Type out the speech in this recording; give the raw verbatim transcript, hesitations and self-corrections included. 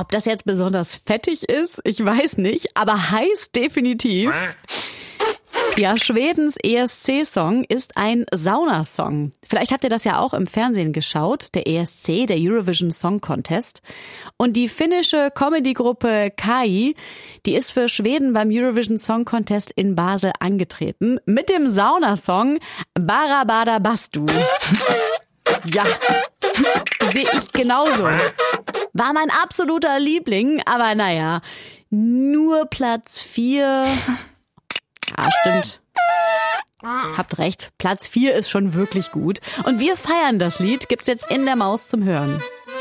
Ob das jetzt besonders fettig ist, ich weiß nicht, aber heiß definitiv. Ja, Schwedens E S C-Song ist ein Saunasong. Vielleicht habt ihr das ja auch im Fernsehen geschaut, der E S C, der Eurovision Song Contest. Und die finnische Comedy-Gruppe Kai, die ist für Schweden beim Eurovision Song Contest in Basel angetreten mit dem Saunasong Barabada Bastu. Ja, sehe ich genauso. War mein absoluter Liebling, aber naja, nur Platz vier... Ja, stimmt. Habt recht. Platz vier ist schon wirklich gut. Und wir feiern das Lied. Gibt's jetzt in der Maus zum Hören.